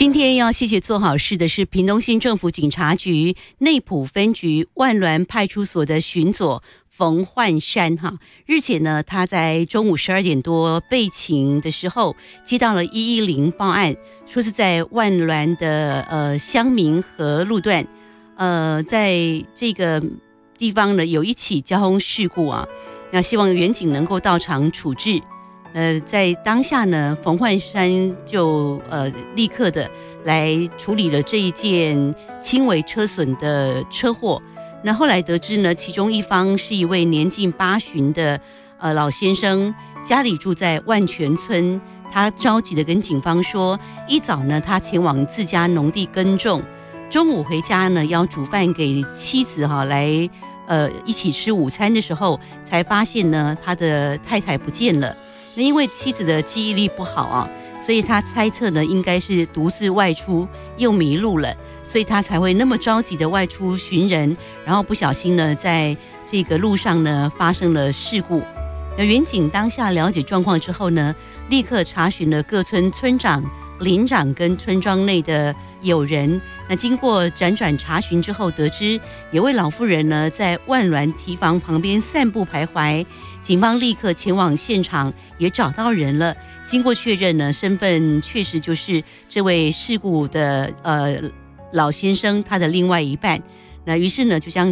今天要谢谢做好事的是屏东县政府警察局内埔分局万峦派出所的巡佐冯焕山哈。日前呢，他在中午12点多备勤的时候，接到了110报案，说是在万峦的乡民河路段，在这个地方呢有一起交通事故啊，那希望员警能够到场处置。在当下呢，冯焕山就立刻的来处理了这一件轻微车损的车祸。那后来得知呢，其中一方是一位年近80的老先生，家里住在万泉村。他着急的跟警方说，一早呢他前往自家农地耕种，中午回家呢要煮饭给妻子来一起吃午餐的时候，才发现呢他的太太不见了。那因为妻子的记忆力不好啊，所以他猜测呢应该是独自外出又迷路了，所以他才会那么着急的外出寻人，然后不小心呢在这个路上呢发生了事故。那员警当下了解状况之后呢，立刻查询了各村村长、邻长跟村庄内的友人。那经过辗转查询之后，得知有位老妇人呢在万峦堤防旁边散步徘徊，警方立刻前往现场，也找到人了。经过确认呢，身份确实就是这位事故的老先生他的另外一半。那于是呢就将